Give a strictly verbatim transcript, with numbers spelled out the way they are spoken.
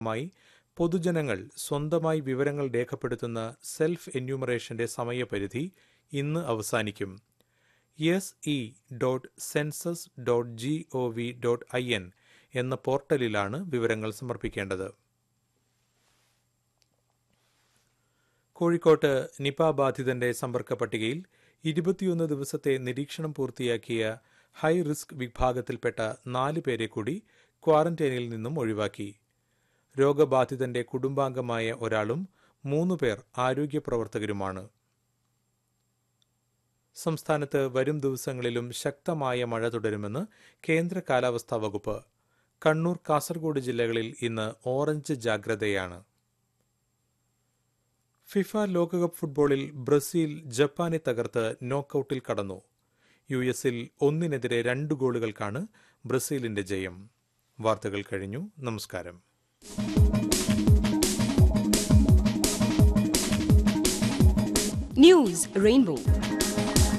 മായി പൊതുജനങ്ങൾ സ്വന്തമായി വിവരങ്ങൾ രേഖപ്പെടുത്തുന്ന സെൽഫ് എന്യൂമറേഷന്റെ സമയപരിധി ഇന്ന് അവസാനിക്കും. S E dot census dot G O V dot I N എന്ന പോർട്ടലിലാണ് വിവരങ്ങൾ സമർപ്പിക്കേണ്ടത്. കോഴിക്കോട്ട് നിപ ബാധിതന്റെ സമ്പർക്ക പട്ടികയിൽ ഇരുപത്തിയൊന്ന് ദിവസത്തെ നിരീക്ഷണം പൂർത്തിയാക്കിയ ഹൈ റിസ്ക് വിഭാഗത്തിൽപ്പെട്ട നാല് പേരെ കൂടി ക്വാറന്റൈനിൽ നിന്നും ഒഴിവാക്കി. രോഗബാധിതന്റെ കുടുംബാംഗമായ ഒരാളും മൂന്നു പേർ ആരോഗ്യ പ്രവർത്തകരുമാണ്. സംസ്ഥാനത്ത് വരും ദിവസങ്ങളിലും ശക്തമായ മഴ തുടരുമെന്ന് കേന്ദ്ര കാലാവസ്ഥാ വകുപ്പ്. കണ്ണൂർ, കാസർഗോഡ് ജില്ലകളിൽ ഇന്ന് ഓറഞ്ച് ജാഗ്രതയാണ്. ഫിഫ ലോകകപ്പ് ഫുട്ബോളിൽ ബ്രസീൽ ജപ്പാനെ തകർത്ത് നോക്കൌട്ടിൽ കടന്നു. യു എസിൽ ഒന്നിനെതിരെ രണ്ട് ഗോളുകൾക്കാണ് ബ്രസീലിന്റെ ജയം. വാർത്തകൾ കഴിഞ്ഞു. നമസ്കാരം. News rainbow.